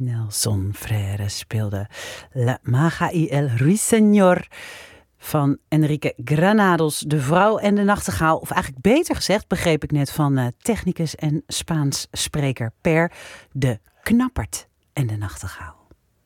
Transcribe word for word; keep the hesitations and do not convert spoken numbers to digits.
Nelson Freire speelde La Maga y el Ruiseñor van Enrique Granados, De Vrouw en de Nachtegaal. Of eigenlijk beter gezegd, begreep ik net van uh, technicus en Spaans spreker Per, De Knappert en de Nachtegaal.